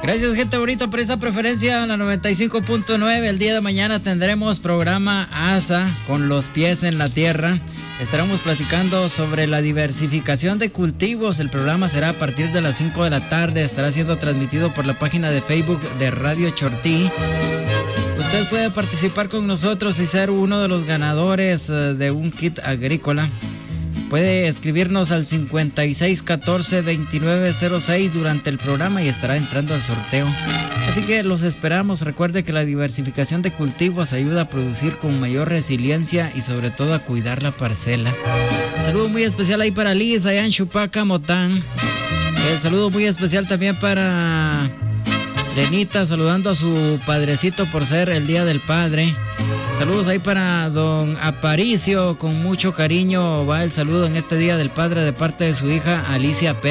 Gracias, gente bonita, por esa preferencia a la 95.9. El día de mañana tendremos programa ASA con los pies en la tierra. Estaremos platicando sobre la diversificación de cultivos. El programa será a partir de las 5 de la tarde. Estará siendo transmitido por la página de Facebook de Radio Chortí. Usted puede participar con nosotros y ser uno de los ganadores de un kit agrícola. Puede escribirnos al 5614-2906 durante el programa y estará entrando al sorteo. Así que los esperamos. Recuerde que la diversificación de cultivos ayuda a producir con mayor resiliencia y sobre todo a cuidar la parcela. Un saludo muy especial ahí para Liz, allá en Chupaca, Motán. El saludo muy especial también para Lenita, saludando a su padrecito por ser el Día del Padre. Saludos ahí para don Aparicio, con mucho cariño va el saludo en este Día del Padre de parte de su hija Alicia Pérez.